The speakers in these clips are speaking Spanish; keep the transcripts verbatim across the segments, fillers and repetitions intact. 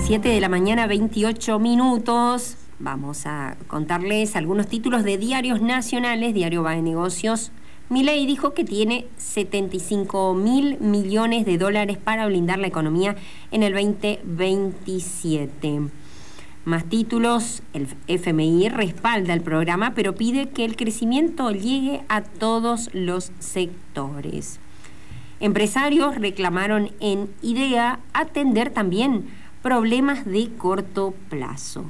siete de la mañana, veintiocho minutos. Vamos a contarles algunos títulos de diarios nacionales. Diario Va de Negocios. Milei dijo que tiene setenta y cinco mil millones de dólares para blindar la economía en el veinte veintisiete. Más títulos, el F M I respalda el programa, pero pide que el crecimiento llegue a todos los sectores. Empresarios reclamaron en IDEA atender también problemas de corto plazo.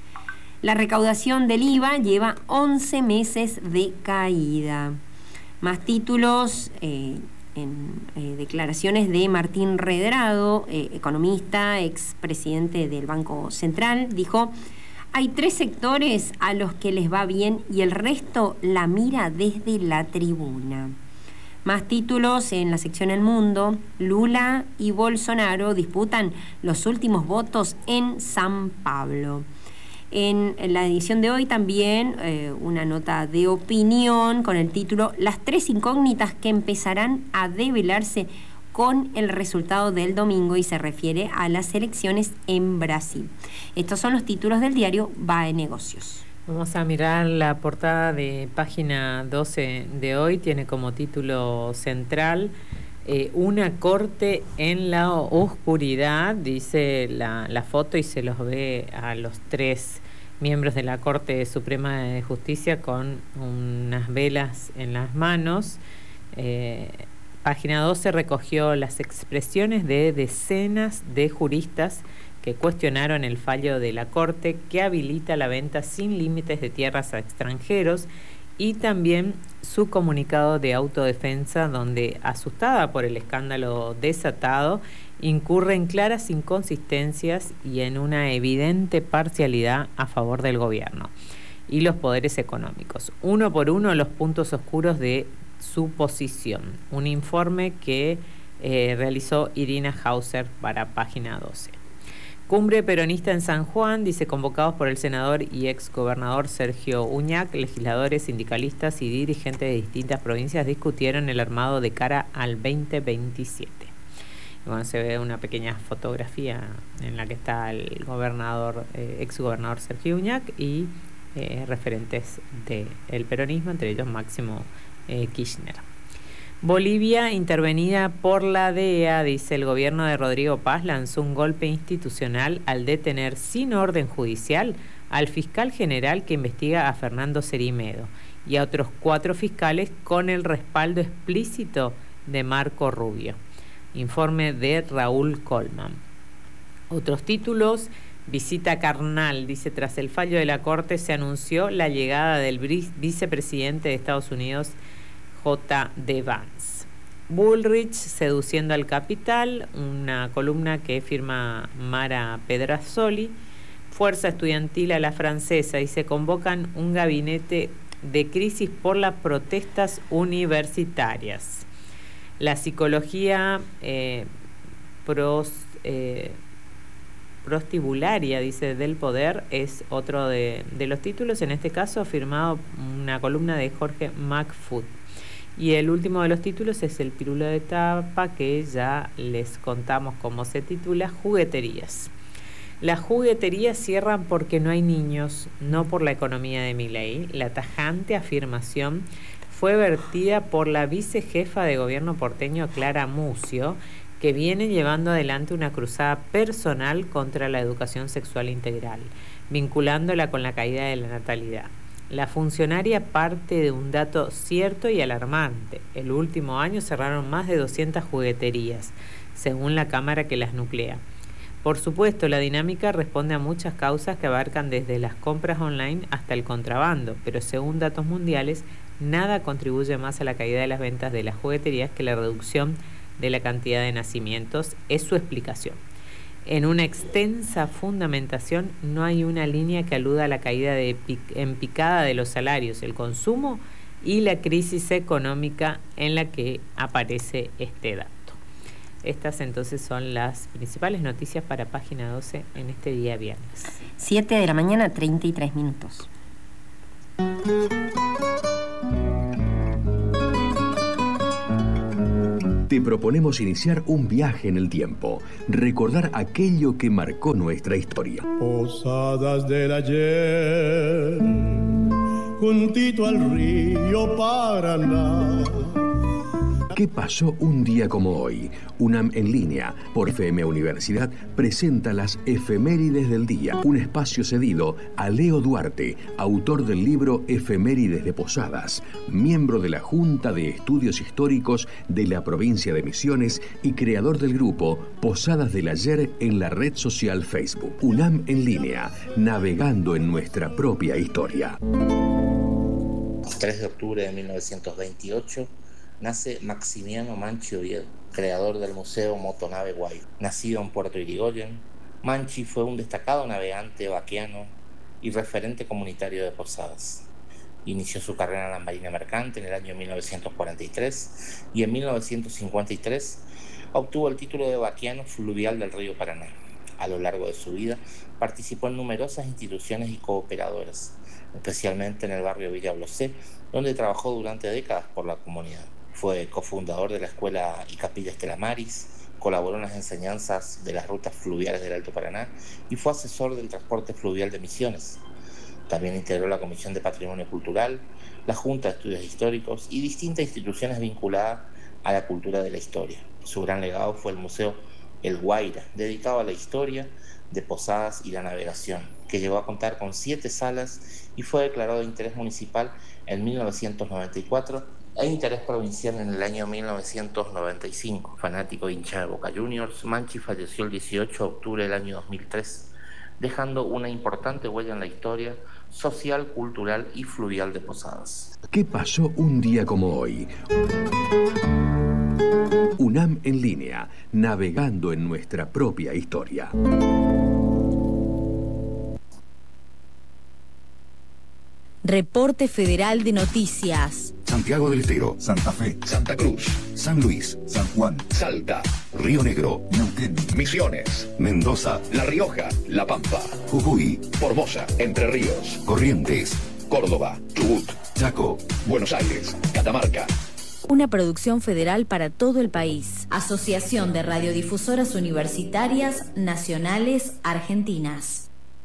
La recaudación del I V A lleva once meses de caída. Más títulos, eh, en eh, declaraciones de Martín Redrado, eh, economista, expresidente del Banco Central, dijo: hay tres sectores a los que les va bien y el resto la mira desde la tribuna. Más títulos en la sección El Mundo. Lula y Bolsonaro disputan los últimos votos en San Pablo. En la edición de hoy también eh, una nota de opinión con el título Las tres incógnitas que empezarán a develarse con el resultado del domingo, y se refiere a las elecciones en Brasil. Estos son los títulos del diario Va de Negocios. Vamos a mirar la portada de página doce de hoy. Tiene como título central eh, una corte en la oscuridad, dice la, la foto, y se los ve a los tres miembros de la Corte Suprema de Justicia con unas velas en las manos. Eh, página doce recogió las expresiones de decenas de juristas que cuestionaron el fallo de la Corte que habilita la venta sin límites de tierras a extranjeros, y también su comunicado de autodefensa, donde, asustada por el escándalo desatado, incurre en claras inconsistencias y en una evidente parcialidad a favor del gobierno y los poderes económicos. Uno por uno los puntos oscuros de su posición. Un informe que eh, realizó Irina Hauser para página doce. Cumbre peronista en San Juan, dice: convocados por el senador y exgobernador Sergio Uñac, legisladores, sindicalistas y dirigentes de distintas provincias discutieron el armado de cara al veinte veintisiete. Y bueno, se ve una pequeña fotografía en la que está el gobernador, eh, exgobernador Sergio Uñac y eh, referentes del peronismo, entre ellos Máximo eh, Kirchner. Bolivia intervenida por la D E A, dice: el gobierno de Rodrigo Paz lanzó un golpe institucional al detener sin orden judicial al fiscal general que investiga a Fernando Cerimedo y a otros cuatro fiscales con el respaldo explícito de Marco Rubio. Informe de Raúl Colman. Otros títulos: visita carnal, dice: tras el fallo de la Corte se anunció la llegada del vicepresidente de Estados Unidos, J D Vance. Bullrich seduciendo al capital, una columna que firma Mara Pedrazzoli. Fuerza estudiantil a la francesa, y se convocan un gabinete de crisis por las protestas universitarias. La psicología eh, pros, eh, prostibularia, dice, del poder, es otro de, de los títulos, en este caso firmado una columna de Jorge McFoot. Y el último de los títulos es el pirulo de tapa, que ya les contamos cómo se titula: jugueterías. Las jugueterías cierran porque no hay niños, no por la economía de Milei. La tajante afirmación fue vertida por la vicejefa de gobierno porteño, Clara Mucio, que viene llevando adelante una cruzada personal contra la educación sexual integral, vinculándola con la caída de la natalidad. La funcionaria parte de un dato cierto y alarmante. El último año cerraron más de doscientas jugueterías, según la cámara que las nuclea. Por supuesto, la dinámica responde a muchas causas que abarcan desde las compras online hasta el contrabando, pero según datos mundiales, nada contribuye más a la caída de las ventas de las jugueterías que la reducción de la cantidad de nacimientos. Es su explicación. En una extensa fundamentación no hay una línea que aluda a la caída de pic- en picada de los salarios, el consumo y la crisis económica en la que aparece este dato. Estas entonces son las principales noticias para página doce en este día viernes. siete de la mañana, treinta y tres minutos. te proponemos iniciar un viaje en el tiempo, recordar aquello que marcó nuestra historia. Posadas del ayer, juntito al río Paraná. ¿Qué pasó un día como hoy? UNAM en línea por F M Universidad presenta las Efemérides del Día, un espacio cedido a Leo Duarte, autor del libro Efemérides de Posadas, miembro de la Junta de Estudios Históricos de la provincia de Misiones y creador del grupo Posadas del Ayer en la red social Facebook. UNAM en línea, navegando en nuestra propia historia. El tres de octubre de mil novecientos veintiocho nace Maximiano Manchi Oviedo, creador del Museo Motonave Guayra. Nacido en Puerto Irigoyen, Manchi fue un destacado navegante vaquiano y referente comunitario de Posadas. Inició su carrera en la Marina Mercante en el año mil novecientos cuarenta y tres y en mil novecientos cincuenta y tres obtuvo el título de vaquiano fluvial del río Paraná. A lo largo de su vida participó en numerosas instituciones y cooperadoras, especialmente en el barrio Villa Blosé, donde trabajó durante décadas por la comunidad. Fue cofundador de la Escuela y Capilla Estela Maris, colaboró en las enseñanzas de las rutas fluviales del Alto Paraná y fue asesor del transporte fluvial de Misiones. También integró la Comisión de Patrimonio Cultural, la Junta de Estudios Históricos y distintas instituciones vinculadas a la cultura de la historia. Su gran legado fue el Museo El Guaira, dedicado a la historia de Posadas y la navegación, que llegó a contar con siete salas y fue declarado de interés municipal en mil novecientos noventa y cuatro e interés provincial en el año mil novecientos noventa y cinco. Fanático e hincha de Boca Juniors, Manchi falleció el dieciocho de octubre del año dos mil tres, dejando una importante huella en la historia social, cultural y fluvial de Posadas. ¿Qué pasó un día como hoy? UNAM en línea, navegando en nuestra propia historia. Reporte Federal de Noticias. Santiago del Estero, Santa Fe, Santa Cruz, San Luis, San Juan, Salta, Río Negro, Neuquén, Misiones, Mendoza, La Rioja, La Pampa, Jujuy, Formosa, Entre Ríos, Corrientes, Córdoba, Chubut, Chaco, Buenos Aires, Catamarca. Una producción federal para todo el país. Asociación de Radiodifusoras Universitarias Nacionales Argentinas.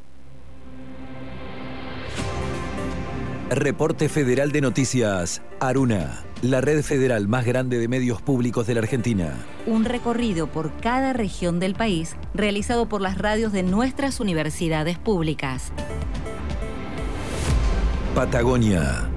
Reporte Federal de Noticias. Aruna, la red federal más grande de medios públicos de la Argentina. Un recorrido por cada región del país realizado por las radios de nuestras universidades públicas. Patagonia.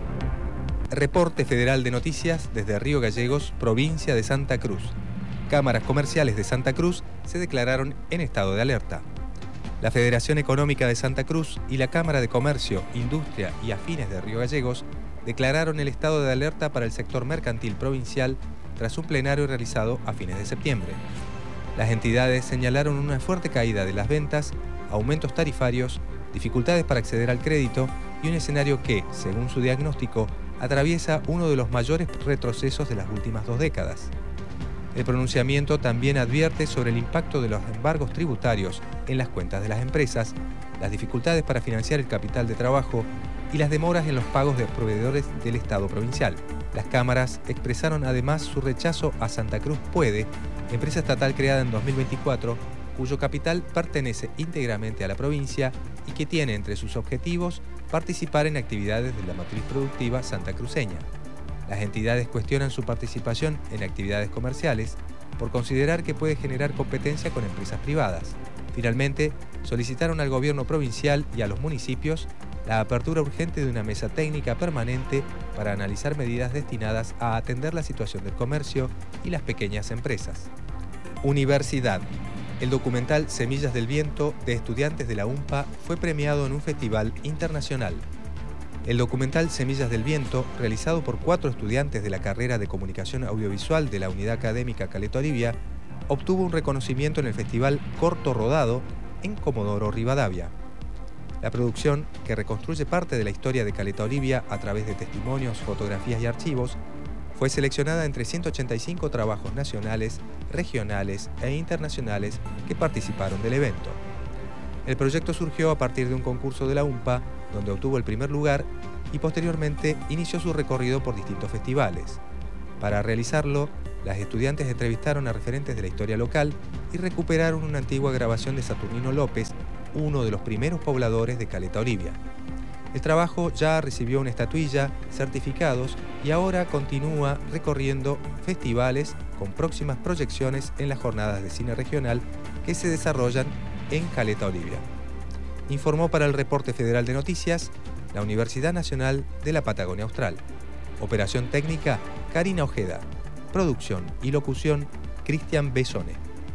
Reporte Federal de Noticias desde Río Gallegos, provincia de Santa Cruz. Cámaras comerciales de Santa Cruz se declararon en estado de alerta. La Federación Económica de Santa Cruz y la Cámara de Comercio, Industria y Afines de Río Gallegos declararon el estado de alerta para el sector mercantil provincial tras un plenario realizado a fines de septiembre. Las entidades señalaron una fuerte caída de las ventas, aumentos tarifarios, dificultades para acceder al crédito y un escenario que, según su diagnóstico, atraviesa uno de los mayores retrocesos de las últimas dos décadas. El pronunciamiento también advierte sobre el impacto de los embargos tributarios en las cuentas de las empresas, las dificultades para financiar el capital de trabajo y las demoras en los pagos de proveedores del Estado provincial. Las cámaras expresaron además su rechazo a Santa Cruz Puede, empresa estatal creada en dos mil veinticuatro, cuyo capital pertenece íntegramente a la provincia y que tiene entre sus objetivos participar en actividades de la matriz productiva santacruceña. Las entidades cuestionan su participación en actividades comerciales por considerar que puede generar competencia con empresas privadas. Finalmente, solicitaron al gobierno provincial y a los municipios la apertura urgente de una mesa técnica permanente para analizar medidas destinadas a atender la situación del comercio y las pequeñas empresas. Universidad. El documental Semillas del Viento de estudiantes de la UMPA fue premiado en un festival internacional. El documental Semillas del Viento, realizado por cuatro estudiantes de la carrera de Comunicación Audiovisual de la Unidad Académica Caleta Olivia, obtuvo un reconocimiento en el Festival Corto Rodado en Comodoro Rivadavia. La producción, que reconstruye parte de la historia de Caleta Olivia a través de testimonios, fotografías y archivos, fue seleccionada entre ciento ochenta y cinco trabajos nacionales, regionales e internacionales que participaron del evento. El proyecto surgió a partir de un concurso de la UMPA, donde obtuvo el primer lugar y posteriormente inició su recorrido por distintos festivales. Para realizarlo, Las estudiantes entrevistaron a referentes de la historia local y recuperaron una antigua grabación de Saturnino López, uno de los primeros pobladores de Caleta Olivia. El trabajo ya recibió una estatuilla, certificados y ahora continúa recorriendo festivales con próximas proyecciones en las jornadas de cine regional que se desarrollan en Caleta Olivia. Informó para el Reporte Federal de Noticias la Universidad Nacional de la Patagonia Austral. Operación técnica, Karina Ojeda. Producción y locución, Cristian Besone.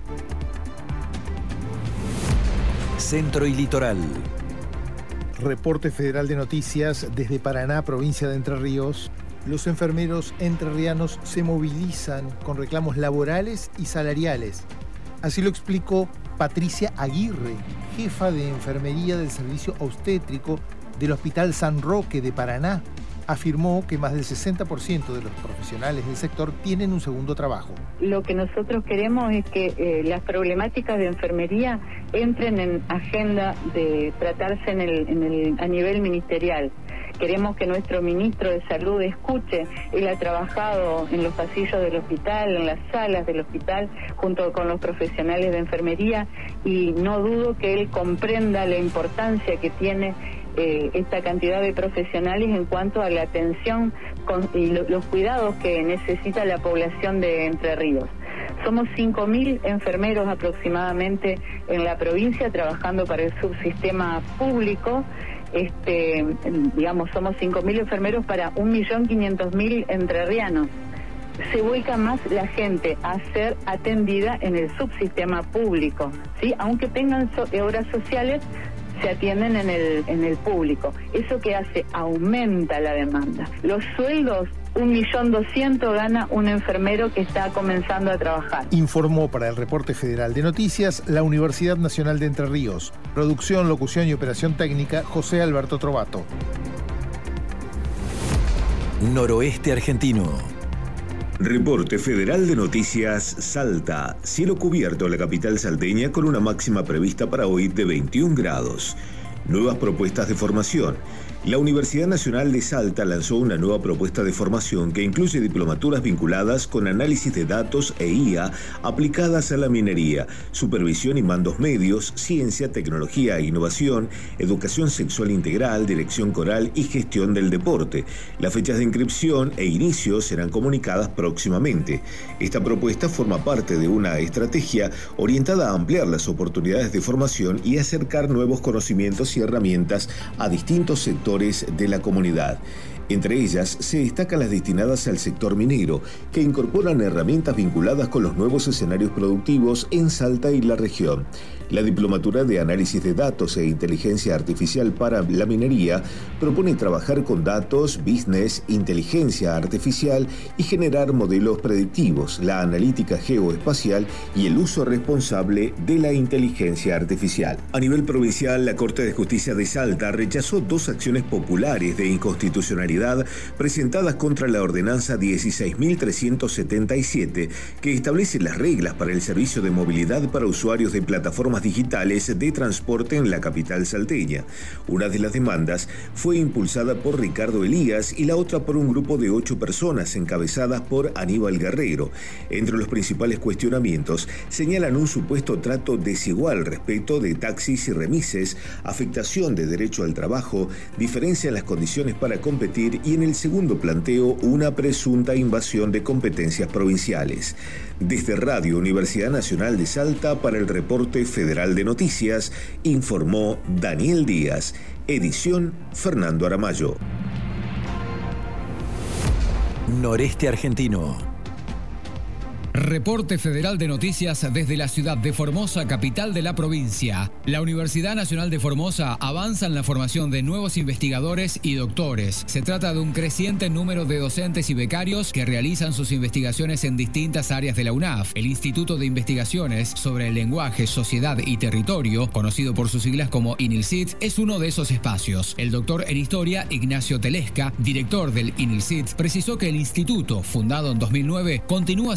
Centro y Litoral. Reporte Federal de Noticias desde Paraná, provincia de Entre Ríos. Los enfermeros entrerrianos se movilizan con reclamos laborales y salariales. Así lo explicó Patricia Aguirre, jefa de enfermería del servicio obstétrico del Hospital San Roque de Paraná. Afirmó que más del sesenta por ciento de los profesionales del sector tienen un segundo trabajo. Lo que nosotros queremos es que eh, las problemáticas de enfermería entren en agenda de tratarse en el, en el, a nivel ministerial. Queremos que nuestro ministro de Salud escuche. Él ha trabajado en los pasillos del hospital, en las salas del hospital, junto con los profesionales de enfermería, y no dudo que él comprenda la importancia que tiene eh, esta cantidad de profesionales en cuanto a la atención con, y lo, los cuidados que necesita la población de Entre Ríos. Somos cinco mil enfermeros aproximadamente en la provincia trabajando para el subsistema público. Este, digamos, somos cinco mil enfermeros para un millón quinientos mil entrerrianos. Se vuelca más la gente a ser atendida en el subsistema público, ¿sí? Aunque tengan so- horas sociales, se atienden en el, en el público. ¿Eso qué hace? Aumenta la demanda. Los sueldos, un millón doscientos gana un enfermero que está comenzando a trabajar. Informó para el Reporte Federal de Noticias la Universidad Nacional de Entre Ríos. Producción, locución y operación técnica, José Alberto Trovato. Noroeste argentino. Reporte Federal de Noticias Salta. Cielo cubierto en la capital salteña con una máxima prevista para hoy de veintiún grados. Nuevas propuestas de formación. La Universidad Nacional de Salta lanzó una nueva propuesta de formación que incluye diplomaturas vinculadas con análisis de datos e I A aplicadas a la minería, supervisión y mandos medios, ciencia, tecnología e innovación, educación sexual integral, dirección coral y gestión del deporte. Las fechas de inscripción e inicio serán comunicadas próximamente. Esta propuesta forma parte de una estrategia orientada a ampliar las oportunidades de formación y acercar nuevos conocimientos y herramientas a distintos sectores de la comunidad. Entre ellas se destacan las destinadas al sector minero, que incorporan herramientas vinculadas con los nuevos escenarios productivos en Salta y la región. La Diplomatura de Análisis de Datos e Inteligencia Artificial para la Minería propone trabajar con datos, business, inteligencia artificial y generar modelos predictivos, la analítica geoespacial y el uso responsable de la inteligencia artificial. A nivel provincial, la Corte de Justicia de Salta rechazó dos acciones populares de inconstitucionalidad presentadas contra la Ordenanza dieciséis mil trescientos setenta y siete, que establece las reglas para el servicio de movilidad para usuarios de plataformas digitales de transporte en la capital salteña. Una de las demandas fue impulsada por Ricardo Elías y la otra por un grupo de ocho personas encabezadas por Aníbal Guerrero. Entre los principales cuestionamientos señalan un supuesto trato desigual respecto de taxis y remises, afectación de derecho al trabajo, diferencia en las condiciones para competir y en el segundo planteo una presunta invasión de competencias provinciales. Desde Radio Universidad Nacional de Salta para el Reporte Federal de Noticias, informó Daniel Díaz, edición Fernando Aramayo. Noreste argentino. Reporte Federal de Noticias desde la ciudad de Formosa, capital de la provincia. La Universidad Nacional de Formosa avanza en la formación de nuevos investigadores y doctores. Se trata de un creciente número de docentes y becarios que realizan sus investigaciones en distintas áreas de la U N A F. El Instituto de Investigaciones sobre el Lenguaje, Sociedad y Territorio, conocido por sus siglas como INILSIT, es uno de esos espacios. El doctor en Historia, Ignacio Telesca, director del INILSIT, precisó que el instituto, fundado en dos mil nueve, continúa siendo un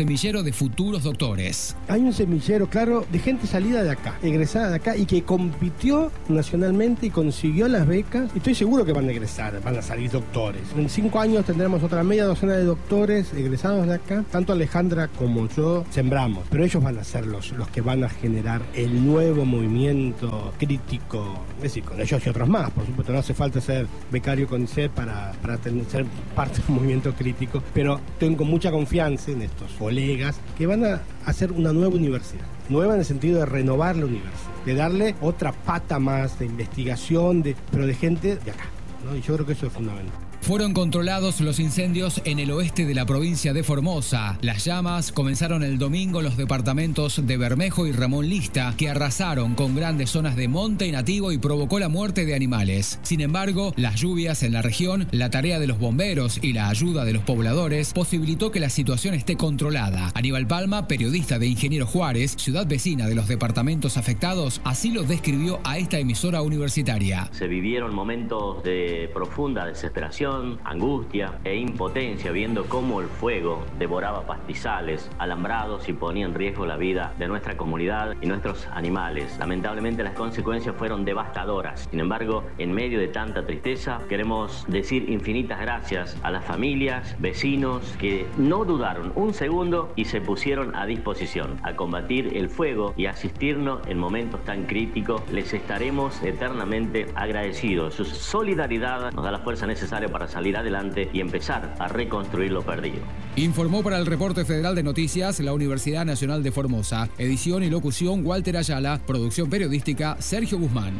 semillero de futuros doctores. Hay un semillero, claro, de gente salida de acá, egresada de acá y que compitió nacionalmente y consiguió las becas. Y estoy seguro que van a egresar, van a salir doctores. En cinco años tendremos otra media docena de doctores egresados de acá. Tanto Alejandra como yo sembramos, pero ellos van a ser los, los que van a generar el nuevo movimiento crítico. Es decir, con ellos y otros más, por supuesto. No hace falta ser becario con I C E para, para tener, ser parte de un movimiento crítico, pero tengo mucha confianza en estos colegas que van a hacer una nueva universidad. Nueva en el sentido de renovar la universidad, de darle otra pata más de investigación, de, pero de gente de acá, ¿no? Y yo creo que eso es fundamental. Fueron controlados los incendios en el oeste de la provincia de Formosa. Las llamas comenzaron el domingo en los departamentos de Bermejo y Ramón Lista, que arrasaron con grandes zonas de monte y nativo y provocó la muerte de animales. Sin embargo, las lluvias en la región, la tarea de los bomberos y la ayuda de los pobladores posibilitó que la situación esté controlada. Aníbal Palma, periodista de Ingeniero Juárez, ciudad vecina de los departamentos afectados, así lo describió a esta emisora universitaria. Se vivieron momentos de profunda desesperación, angustia e impotencia viendo cómo el fuego devoraba pastizales, alambrados y ponía en riesgo la vida de nuestra comunidad y nuestros animales. Lamentablemente las consecuencias fueron devastadoras. Sin embargo, en medio de tanta tristeza, queremos decir infinitas gracias a las familias, vecinos que no dudaron un segundo y se pusieron a disposición a combatir el fuego y asistirnos en momentos tan críticos. Les estaremos eternamente agradecidos. Su solidaridad nos da la fuerza necesaria para para salir adelante y empezar a reconstruir lo perdido. Informó para el Reporte Federal de Noticias la Universidad Nacional de Formosa. Edición y locución Walter Ayala. Producción periodística Sergio Guzmán.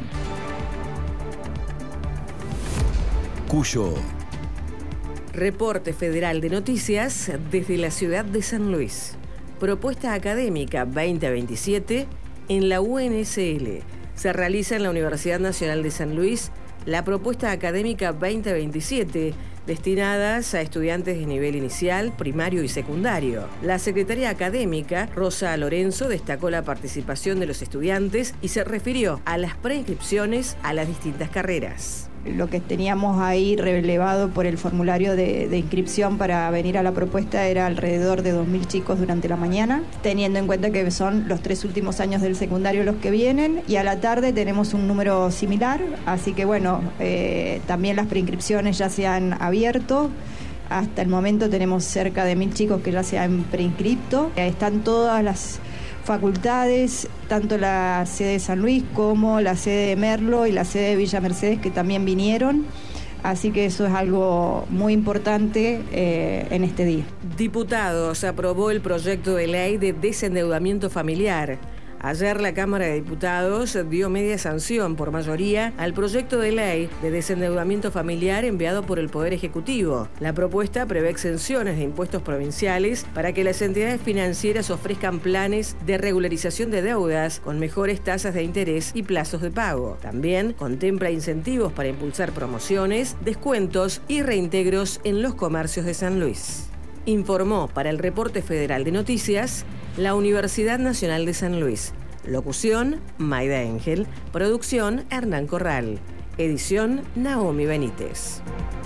Cuyo. Reporte Federal de Noticias desde la ciudad de San Luis. Propuesta académica veinte veintisiete en la U N S L. Se realiza en la Universidad Nacional de San Luis la propuesta académica veinte veintisiete, destinadas a estudiantes de nivel inicial, primario y secundario. La secretaria académica, Rosa Lorenzo, destacó la participación de los estudiantes y se refirió a las preinscripciones a las distintas carreras. Lo que teníamos ahí relevado por el formulario de, de inscripción para venir a la propuesta era alrededor de dos mil chicos durante la mañana, teniendo en cuenta que son los tres últimos años del secundario los que vienen, y a la tarde tenemos un número similar, así que bueno, eh, también las preinscripciones ya se han abierto. Hasta el momento tenemos cerca de mil chicos que ya se han preinscripto. Están todas las facultades, tanto la sede de San Luis como la sede de Merlo y la sede de Villa Mercedes, que también vinieron. Así que eso es algo muy importante eh, en este día. Diputados aprobó el proyecto de ley de desendeudamiento familiar. Ayer la Cámara de Diputados dio media sanción por mayoría al proyecto de ley de desendeudamiento familiar enviado por el Poder Ejecutivo. La propuesta prevé exenciones de impuestos provinciales para que las entidades financieras ofrezcan planes de regularización de deudas con mejores tasas de interés y plazos de pago. También contempla incentivos para impulsar promociones, descuentos y reintegros en los comercios de San Luis. Informó para el Reporte Federal de Noticias la Universidad Nacional de San Luis. Locución, Maida Engel. Producción, Hernán Corral. Edición, Naomi Benítez.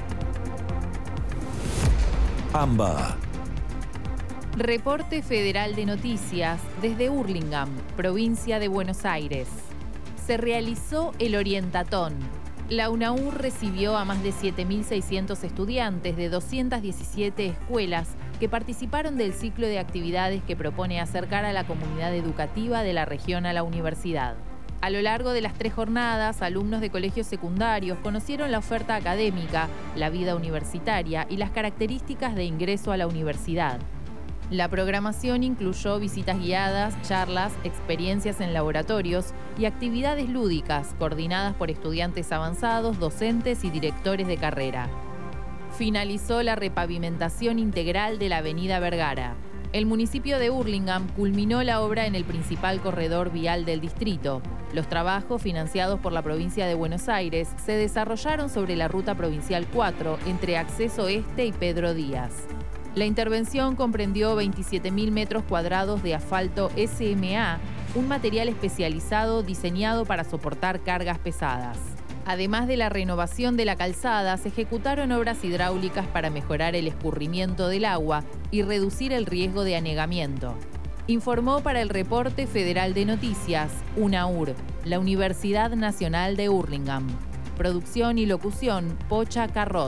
AMBA. Reporte Federal de Noticias desde Hurlingham, provincia de Buenos Aires. Se realizó el Orientatón. La UNAUR recibió a más de siete mil seiscientos estudiantes de doscientas diecisiete escuelas que participaron del ciclo de actividades que propone acercar a la comunidad educativa de la región a la universidad. A lo largo de las tres jornadas, alumnos de colegios secundarios conocieron la oferta académica, la vida universitaria y las características de ingreso a la universidad. La programación incluyó visitas guiadas, charlas, experiencias en laboratorios y actividades lúdicas coordinadas por estudiantes avanzados, docentes y directores de carrera. Finalizó la repavimentación integral de la avenida Vergara. El municipio de Hurlingham culminó la obra en el principal corredor vial del distrito. Los trabajos, financiados por la provincia de Buenos Aires, se desarrollaron sobre la ruta provincial cuatro entre Acceso Este y Pedro Díaz. La intervención comprendió veintisiete mil metros cuadrados de asfalto S M A, un material especializado diseñado para soportar cargas pesadas. Además de la renovación de la calzada, se ejecutaron obras hidráulicas para mejorar el escurrimiento del agua y reducir el riesgo de anegamiento. Informó para el Reporte Federal de Noticias, UNAUR, la Universidad Nacional de Hurlingham. Producción y locución, Pocha Carrot.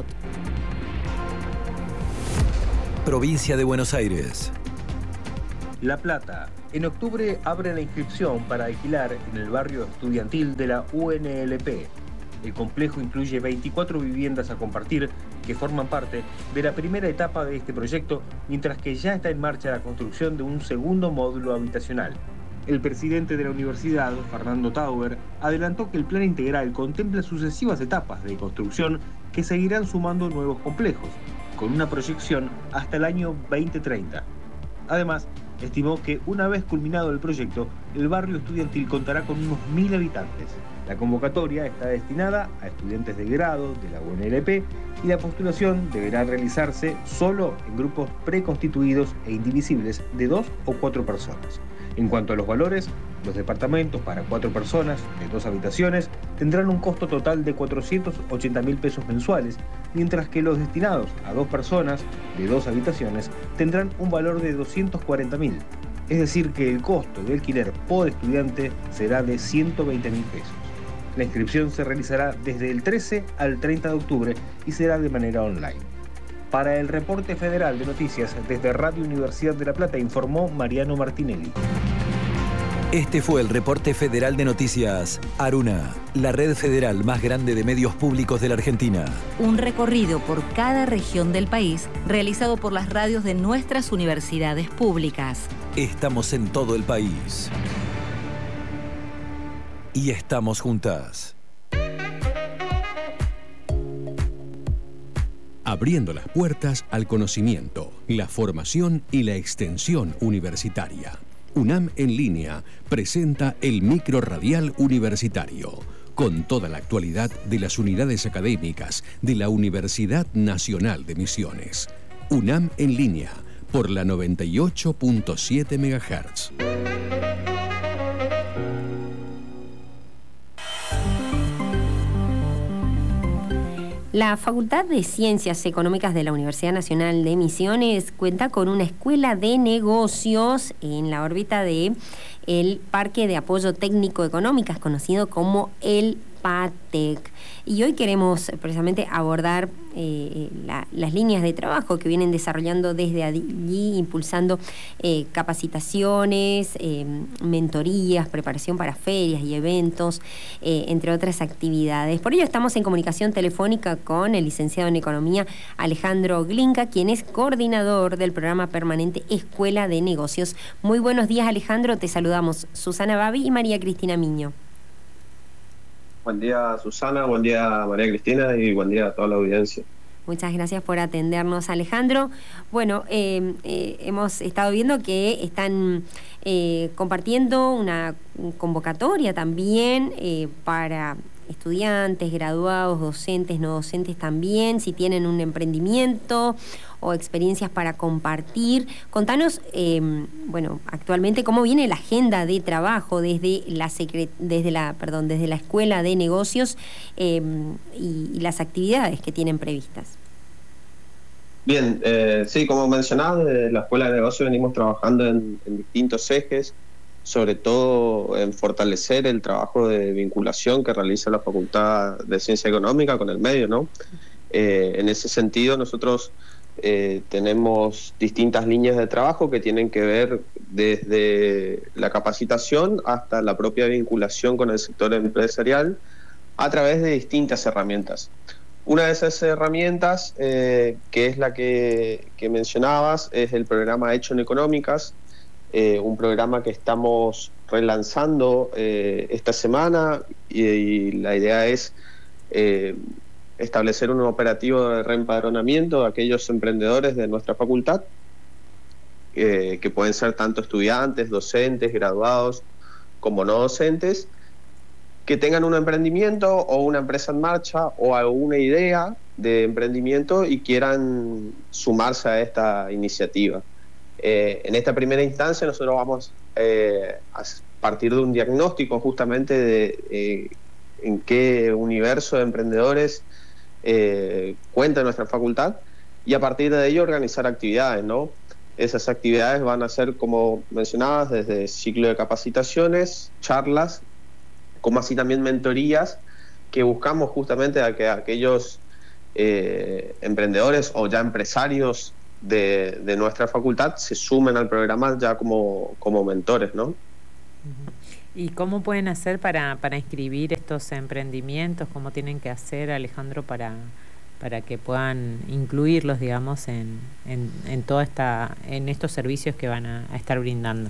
Provincia de Buenos Aires. La Plata. En octubre abre la inscripción para alquilar en el barrio estudiantil de la U N L P. El complejo incluye veinticuatro viviendas a compartir que forman parte de la primera etapa de este proyecto, mientras que ya está en marcha la construcción de un segundo módulo habitacional. El presidente de la universidad, Fernando Tauber, adelantó que el plan integral contempla sucesivas etapas de construcción que seguirán sumando nuevos complejos, con una proyección hasta el año veinte treinta. Además, estimó que una vez culminado el proyecto, el barrio estudiantil contará con unos mil habitantes. La convocatoria está destinada a estudiantes de grado de la U N L P y la postulación deberá realizarse solo en grupos preconstituidos e indivisibles de dos o cuatro personas. En cuanto a los valores, los departamentos para cuatro personas de dos habitaciones tendrán un costo total de cuatrocientos ochenta mil pesos mensuales, mientras que los destinados a dos personas de dos habitaciones tendrán un valor de doscientos cuarenta mil. Es decir, que el costo de alquiler por estudiante será de ciento veinte mil pesos. La inscripción se realizará desde el trece al treinta de octubre y será de manera online. Para el Reporte Federal de Noticias desde Radio Universidad de La Plata informó Mariano Martinelli. Este fue el Reporte Federal de Noticias Aruna, la red federal más grande de medios públicos de la Argentina. Un recorrido por cada región del país realizado por las radios de nuestras universidades públicas. Estamos en todo el país. Y estamos juntas. Abriendo las puertas al conocimiento, la formación y la extensión universitaria. UNAM en línea presenta el Micro Radial Universitario, con toda la actualidad de las unidades académicas de la Universidad Nacional de Misiones. UNAM en línea, por la noventa y ocho punto siete megahertz. La Facultad de Ciencias Económicas de la Universidad Nacional de Misiones cuenta con una escuela de negocios en la órbita de el Parque de Apoyo Técnico Económicas, conocido como el PATEC. Y hoy queremos precisamente abordar eh, la, las líneas de trabajo que vienen desarrollando desde allí, impulsando eh, capacitaciones, eh, mentorías, preparación para ferias y eventos, eh, entre otras actividades. Por ello estamos en comunicación telefónica con el licenciado en Economía Alejandro Glinka, quien es coordinador del programa permanente Escuela de Negocios. Muy buenos días, Alejandro, te saludamos Susana Babi y María Cristina Miño. Buen día, Susana, buen día, María Cristina, y buen día a toda la audiencia. Muchas gracias por atendernos, Alejandro. Bueno, eh, eh, hemos estado viendo que están eh, compartiendo una convocatoria también eh, para estudiantes, graduados, docentes, no docentes también, si tienen un emprendimiento o experiencias para compartir. Contanos, eh, bueno, actualmente cómo viene la agenda de trabajo desde la secret desde la, perdón, desde la Escuela de Negocios eh, y, y las actividades que tienen previstas. Bien, eh, sí, como mencionaba, desde la Escuela de Negocios venimos trabajando en, en distintos ejes, sobre todo en fortalecer el trabajo de vinculación que realiza la Facultad de Ciencia Económica con el medio, ¿no? Eh, en ese sentido, nosotros eh, tenemos distintas líneas de trabajo que tienen que ver desde la capacitación hasta la propia vinculación con el sector empresarial a través de distintas herramientas. Una de esas herramientas, eh, que es la que, que mencionabas, es el programa Hecho en Económicas, Eh, un programa que estamos relanzando eh, esta semana y, y la idea es eh, establecer un operativo de reempadronamiento de aquellos emprendedores de nuestra facultad, eh, que pueden ser tanto estudiantes, docentes, graduados como no docentes, que tengan un emprendimiento o una empresa en marcha o alguna idea de emprendimiento y quieran sumarse a esta iniciativa. Eh, en esta primera instancia nosotros vamos eh, a partir de un diagnóstico justamente de eh, en qué universo de emprendedores eh, cuenta nuestra facultad, y a partir de ello organizar actividades, ¿no? Esas actividades van a ser, como mencionabas, desde ciclo de capacitaciones, charlas, como así también mentorías, que buscamos justamente a que aquellos eh, emprendedores o ya empresarios de, de nuestra facultad se sumen al programa ya como, como mentores, ¿no? ¿Y cómo pueden hacer para, para inscribir estos emprendimientos? ¿Cómo tienen que hacer, Alejandro, para, para que puedan incluirlos, digamos, en, en, en toda esta, en estos servicios que van a, a estar brindando?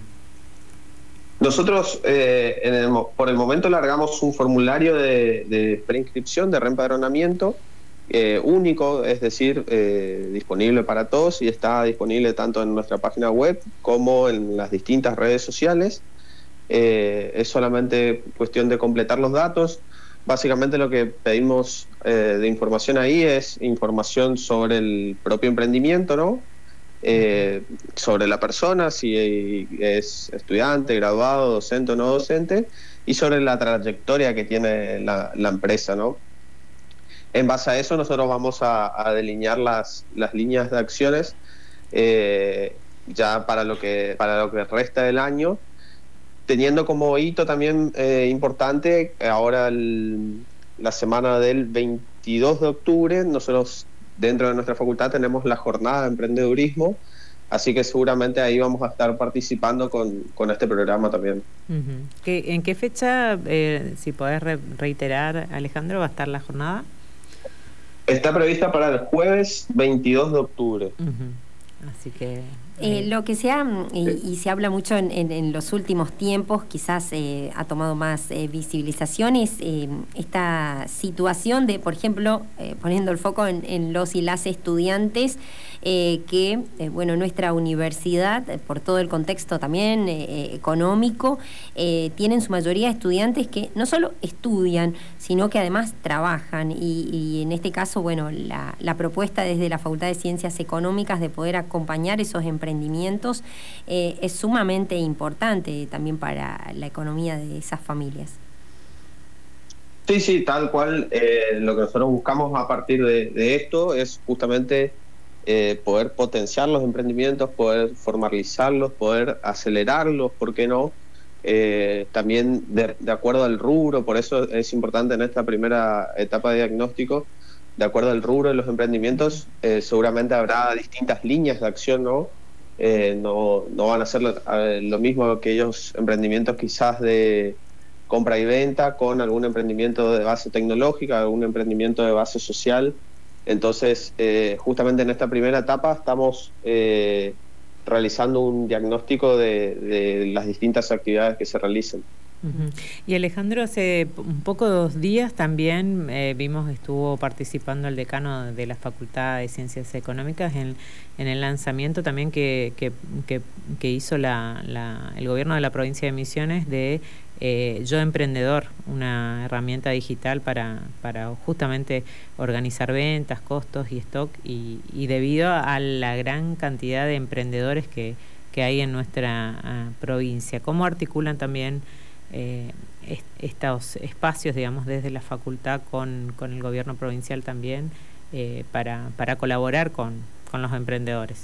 Nosotros eh, en el, por el momento largamos un formulario de, de preinscripción, de reempadronamiento eh, único, es decir, eh, disponible para todos, y está disponible tanto en nuestra página web como en las distintas redes sociales. Eh, es solamente cuestión de completar los datos. Básicamente lo que pedimos eh, de información ahí es información sobre el propio emprendimiento, ¿no? Eh, sobre la persona, si es estudiante, graduado, docente o no docente, y sobre la trayectoria que tiene la, la empresa, ¿no? En base a eso nosotros vamos a, a delinear las, las líneas de acciones eh, ya para lo que para lo que resta del año, teniendo como hito también eh, importante ahora el, la semana del veintidós de octubre, nosotros dentro de nuestra facultad tenemos la jornada de emprendedurismo, así que seguramente ahí vamos a estar participando con, con este programa también. Uh-huh. ¿Qué, ¿En qué fecha, eh, si podés re- reiterar, Alejandro, va a estar la jornada? Está prevista para el jueves veintidós de octubre. Uh-huh. Así que... Eh, lo que se ha, y, y se habla mucho en, en, en los últimos tiempos, quizás eh, ha tomado más eh, visibilización, es eh, esta situación de, por ejemplo, eh, poniendo el foco en, en los y las estudiantes, eh, que, eh, bueno, nuestra universidad, eh, por todo el contexto también eh, económico, eh, tienen su mayoría estudiantes que no solo estudian, sino que además trabajan, y, y en este caso, bueno, la, la propuesta desde la Facultad de Ciencias Económicas de poder acompañar esos emprendimientos emprendimientos eh, es sumamente importante también para la economía de esas familias. Sí, sí, tal cual. Eh, lo que nosotros buscamos a partir de, de esto es justamente eh, poder potenciar los emprendimientos, poder formalizarlos, poder acelerarlos, ¿por qué no? Eh, también de, de acuerdo al rubro, por eso es importante en esta primera etapa de diagnóstico, de acuerdo al rubro de los emprendimientos, eh, seguramente habrá distintas líneas de acción, ¿no? Eh, no, no van a ser lo, eh, lo mismo que aquellos emprendimientos quizás de compra y venta con algún emprendimiento de base tecnológica, algún emprendimiento de base social. Entonces, eh, justamente en esta primera etapa estamos eh, realizando un diagnóstico de, de las distintas actividades que se realicen. Uh-huh. Y Alejandro, hace un poco dos días también eh, vimos, estuvo participando el decano de la Facultad de Ciencias Económicas en, en el lanzamiento también que, que, que, que hizo la, la, el gobierno de la provincia de Misiones de eh, Yo Emprendedor, una herramienta digital para, para justamente organizar ventas, costos y stock, y, y debido a la gran cantidad de emprendedores que, que hay en nuestra uh, provincia, ¿cómo articulan también Eh, est- estos espacios, digamos, desde la facultad con, con el gobierno provincial también eh, para, para colaborar con, con los emprendedores?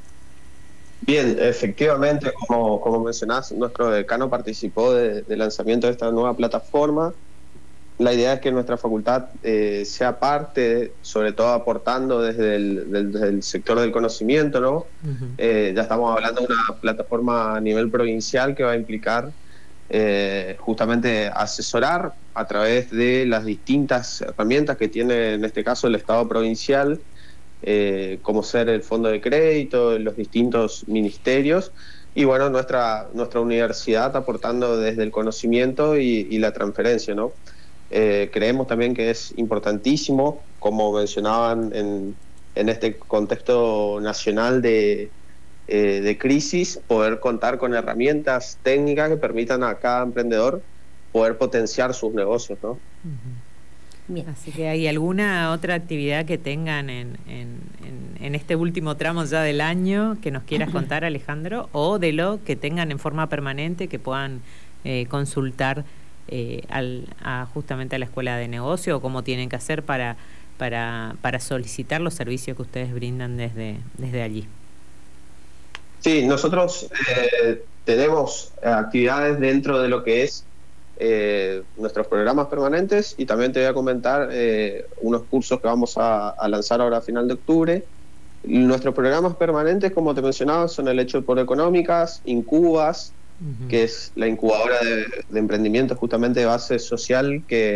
Bien, efectivamente, como, como mencionás, nuestro decano participó de, del lanzamiento de esta nueva plataforma. La idea es que nuestra facultad eh, sea parte, sobre todo aportando desde el, del, desde el sector del conocimiento, ¿no? Uh-huh. Eh, ya estamos hablando de una plataforma a nivel provincial que va a implicar Eh, justamente asesorar a través de las distintas herramientas que tiene en este caso el Estado provincial, eh, como ser el Fondo de Crédito, los distintos ministerios, y bueno, nuestra, nuestra universidad aportando desde el conocimiento y, y la transferencia, ¿no? Eh, creemos también que es importantísimo, como mencionaban en, en este contexto nacional de Eh, de crisis, poder contar con herramientas técnicas que permitan a cada emprendedor poder potenciar sus negocios, ¿no? Uh-huh. Bien. Así que ¿hay alguna otra actividad que tengan en, en, en, en este último tramo ya del año que nos quieras contar, Alejandro, o de lo que tengan en forma permanente que puedan eh, consultar eh, al, a, justamente a la escuela de negocio, o cómo tienen que hacer para, para, para solicitar los servicios que ustedes brindan desde, desde allí. Sí, nosotros eh, tenemos actividades dentro de lo que es eh, nuestros programas permanentes, y también te voy a comentar eh, unos cursos que vamos a, a lanzar ahora a final de octubre. Nuestros programas permanentes, como te mencionaba, son el Hecho por Económicas, Incubas, uh-huh. que es la incubadora de, de emprendimiento justamente de base social que